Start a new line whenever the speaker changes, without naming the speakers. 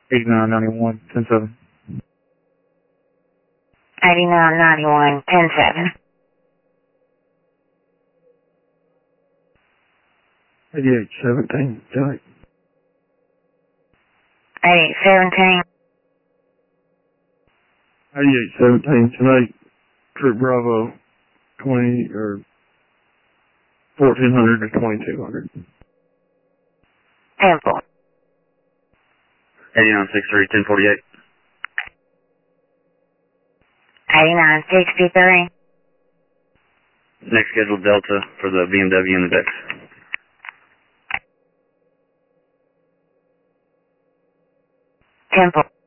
8991 107.
8991 107.
8817 tonight.
8817.
8817 tonight. Troop Bravo 20 or 1400 to 2200.
Temple.
8963 1048.
8963.
Next scheduled Delta for the BMW and the Dex.
Temple.